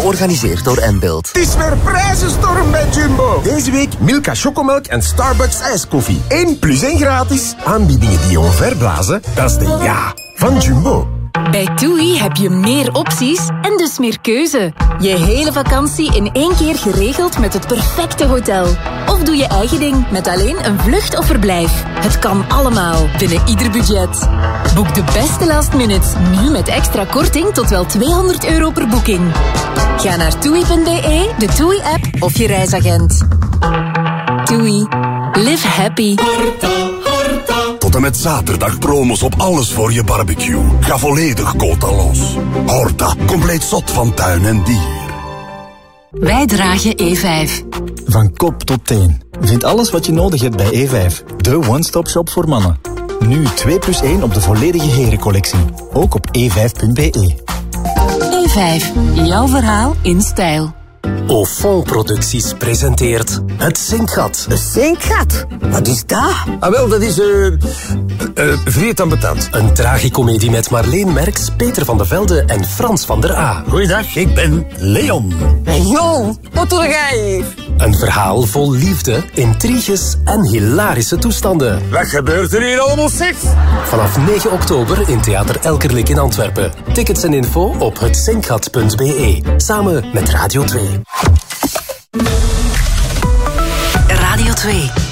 Georganiseerd door Mbuild. Het is weer prijzenstorm bij Jumbo. Deze week Milka chocomelk en Starbucks ijskoffie. 1 plus 1 gratis. Aanbiedingen die je omverblazen, dat is de ja van Jumbo. Bij TUI heb je meer opties en dus meer keuze. Je hele vakantie in 1 keer geregeld met het perfecte hotel. Of doe je eigen ding met alleen een vlucht of verblijf. Het kan allemaal binnen ieder budget. Boek de beste last minutes nu met extra korting tot wel €200 per boeking. Ga naar TUI.be, de TUI-app of je reisagent. TUI. Live happy. Tot en met zaterdag promos op alles voor je barbecue. Ga volledig quota los. Horta, compleet zot van tuin en dier. Wij dragen E5. Van kop tot teen. Vind alles wat je nodig hebt bij E5. De one-stop shop voor mannen. Nu 2 plus 1 op de volledige herencollectie. Ook op e5.be. E5. Jouw verhaal in stijl. Ofon Producties presenteert Het Zinkgat. Een zinkgat? Wat is dat? Ah wel, dat is vreed ambetant. Een tragicomedie met Marleen Merks, Peter van de Velde en Frans van der A. Goeiedag, ik ben Leon. Hey jong, wat doe jij hier? Een verhaal vol liefde, intriges en hilarische toestanden. Wat gebeurt er hier allemaal, zeg? Vanaf 9 oktober in Theater Elkerlijk in Antwerpen. Tickets en info op hetzinkgat.be. Samen met Radio 2. Radio 2.